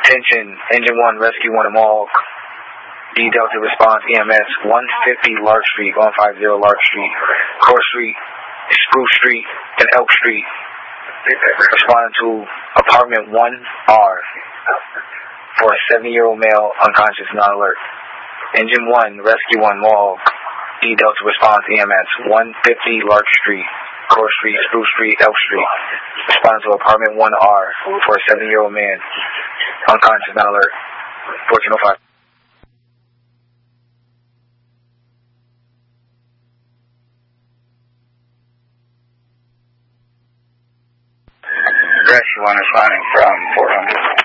Attention, Engine 1, Rescue 1 Mall. D Delta response, EMS 150 Lark Street, 150 Lark Street, Core Street, Spruce Street, and Elk Street. Responding to apartment 1R for a 70-year-old male, unconscious, not alert. Engine 1, Rescue 1 Mall. D Delta response, EMS 150 Lark Street, Core Street, Spruce Street, Elk Street. Responding to apartment 1R for a 70-year-old man, unconscious, not alert. 1405. Rescue 1 responding from Fort Home.